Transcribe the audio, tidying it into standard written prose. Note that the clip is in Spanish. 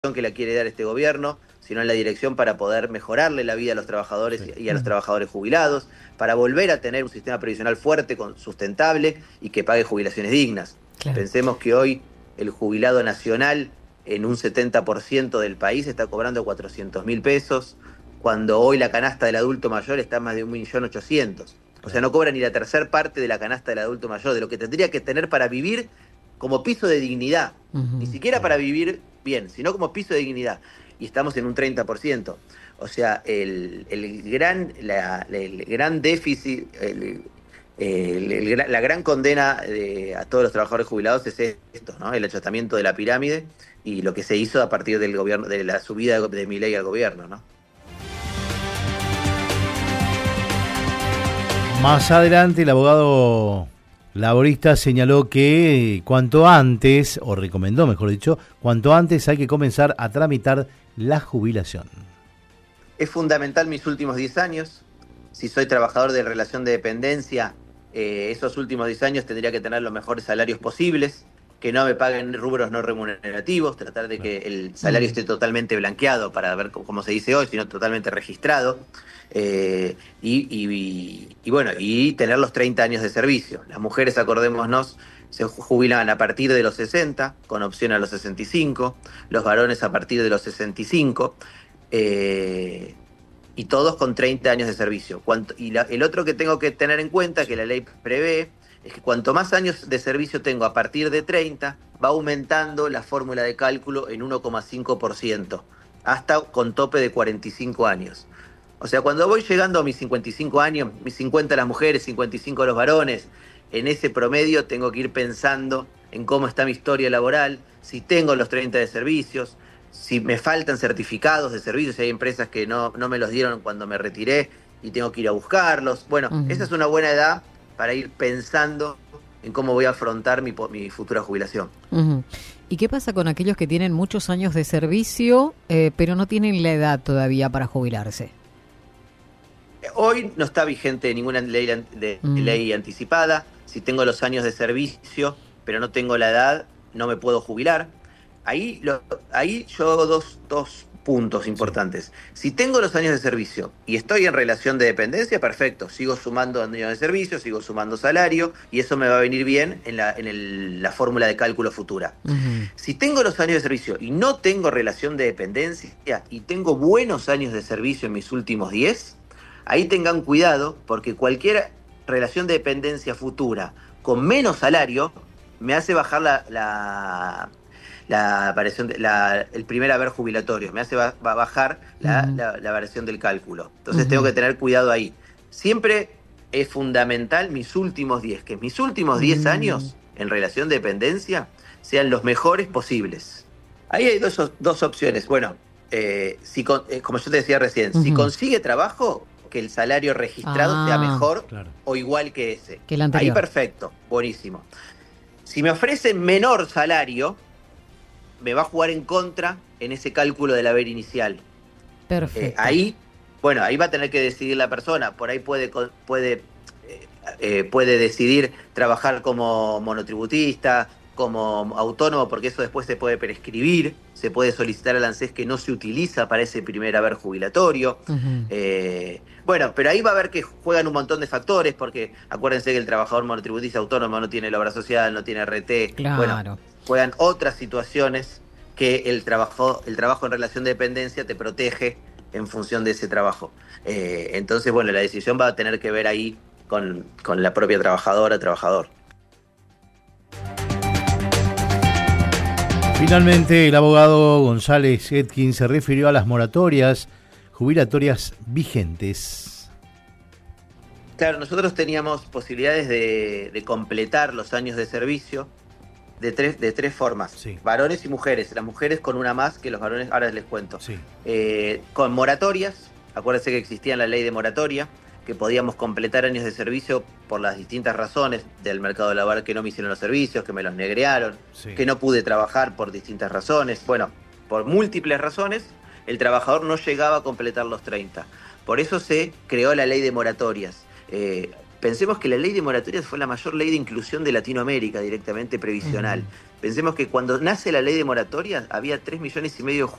que la quiere dar este gobierno, sino en la dirección para poder mejorarle la vida a los trabajadores y a los trabajadores jubilados, para volver a tener un sistema previsional fuerte, sustentable y que pague jubilaciones dignas. Claro. Pensemos que hoy el jubilado nacional en un 70% del país está cobrando 400.000 pesos, cuando hoy la canasta del adulto mayor está en más de 1.800.000. O sea, no cobra ni la tercera parte de la canasta del adulto mayor, de lo que tendría que tener para vivir como piso de dignidad. Ni siquiera para vivir bien, sino como piso de dignidad. Y estamos en un 30%. O sea, el gran déficit, la gran condena a todos los trabajadores jubilados es esto, ¿no? El achatamiento de la pirámide y lo que se hizo a partir del gobierno, de la subida de Milei al gobierno, ¿no? Más adelante, el abogado laborista señaló que cuanto antes, o recomendó, mejor dicho, cuanto antes hay que comenzar a tramitar la jubilación. Es fundamental mis últimos 10 años. Si soy trabajador de relación de dependencia, esos últimos 10 años tendría que tener los mejores salarios posibles, que no me paguen rubros no remunerativos, tratar de que el salario esté totalmente blanqueado para ver cómo se dice hoy, sino totalmente registrado. Y tener los 30 años de servicio. Las mujeres, acordémonos, se jubilan a partir de los 60, con opción a los 65, los varones a partir de los 65, y todos con 30 años de servicio. El otro que tengo que tener en cuenta, que la ley prevé, es que cuanto más años de servicio tengo a partir de 30, va aumentando la fórmula de cálculo en 1,5%, hasta con tope de 45 años. O sea, cuando voy llegando a mis 55 años, mis 50 las mujeres, 55 los varones, en ese promedio tengo que ir pensando en cómo está mi historia laboral, si tengo los 30 de servicios, si me faltan certificados de servicios, si hay empresas que no me los dieron cuando me retiré y tengo que ir a buscarlos. Bueno, esa es una buena edad para ir pensando en cómo voy a afrontar mi futura jubilación. ¿Y qué pasa con aquellos que tienen muchos años de servicio, pero no tienen la edad todavía para jubilarse? Hoy no está vigente ninguna ley anticipada. Si tengo los años de servicio, pero no tengo la edad, no me puedo jubilar. Ahí yo hago dos puntos importantes. Si tengo los años de servicio y estoy en relación de dependencia, perfecto. Sigo sumando años de servicio, sigo sumando salario, y eso me va a venir bien en la fórmula de cálculo futura. Si tengo los años de servicio y no tengo relación de dependencia y tengo buenos años de servicio en mis últimos 10, ahí tengan cuidado, porque cualquier relación de dependencia futura con menos salario me hace bajar el primer haber jubilatorio, me hace bajar la variación del cálculo. Entonces tengo que tener cuidado ahí. Siempre es fundamental mis últimos 10, que mis últimos 10 años en relación de dependencia sean los mejores posibles. Ahí hay dos opciones. Bueno, como yo te decía recién, si consigue trabajo, que el salario registrado sea mejor o igual que ese. Que el anterior. Ahí perfecto, buenísimo. Si me ofrecen menor salario, me va a jugar en contra en ese cálculo del haber inicial. Perfecto. Ahí va a tener que decidir la persona. Por ahí puede decidir trabajar como monotributista, como autónomo, porque eso después se puede prescribir, se puede solicitar al ANSES que no se utiliza para ese primer haber jubilatorio. Pero ahí va a haber que juegan un montón de factores, porque acuérdense que el trabajador monotributista autónomo no tiene la obra social, no tiene RT. Claro. Bueno, juegan otras situaciones que el trabajo en relación de dependencia te protege en función de ese trabajo. Entonces, la decisión va a tener que ver ahí con la propia trabajadora, trabajador. Finalmente, el abogado González Etkin se refirió a las moratorias jubilatorias vigentes. Claro, nosotros teníamos posibilidades de completar los años de servicio de tres formas. Sí. Varones y mujeres. Las mujeres con una más que los varones, ahora les cuento. Sí. Con moratorias, acuérdense que existía la ley de moratoria, que podíamos completar años de servicio por las distintas razones del mercado laboral, que no me hicieron los servicios, que me los negrearon, que no pude trabajar por distintas razones. Bueno, por múltiples razones, el trabajador no llegaba a completar los 30. Por eso se creó la ley de moratorias. Pensemos que la ley de moratorias fue la mayor ley de inclusión de Latinoamérica, directamente previsional. Pensemos que cuando nace la ley de moratorias había 3,5 millones de